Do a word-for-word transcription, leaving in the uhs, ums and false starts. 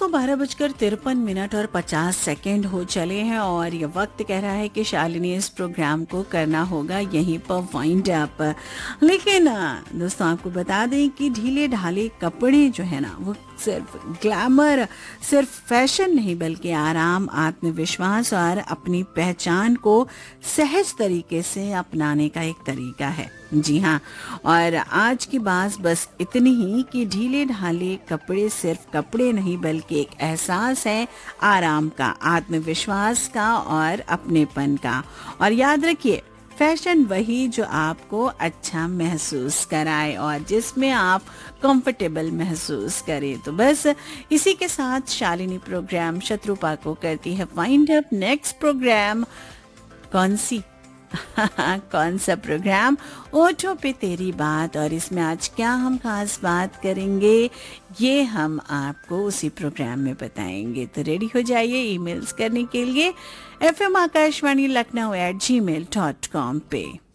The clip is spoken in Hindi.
दोस्तों बारह बजकर तिरपन मिनट और पचास सेकेंड हो चले हैं और ये वक्त कह रहा है कि शालिनी इस प्रोग्राम को करना होगा यहीं पर वाइंड अप। लेकिन दोस्तों आपको बता दें कि ढीले ढाले कपड़े जो है ना वो सिर्फ ग्लैमर, सिर्फ फैशन नहीं बल्कि आराम, आत्मविश्वास और अपनी पहचान को सहज तरीके से अपनाने का एक तरीका है। जी हाँ, और आज की बात बस इतनी ही कि ढीले ढाले कपड़े सिर्फ कपड़े नहीं बल्कि एक एहसास है आराम का, आत्मविश्वास का और अपनेपन का। और याद रखिए, फैशन वही जो आपको अच्छा महसूस कराए और जिसमें आप कंफर्टेबल महसूस करें। तो बस इसी के साथ शालिनी प्रोग्राम शत्रुपा को करती है वाइंड अप। नेक्स्ट प्रोग्राम कौन सी कौन सा प्रोग्राम? ओठों पे तेरी बात। और इसमें आज क्या हम खास बात करेंगे ये हम आपको उसी प्रोग्राम में बताएंगे। तो रेडी हो जाइए ईमेल्स करने के लिए F M Akashvani Lucknow eight जी मेल डॉट कॉम पे।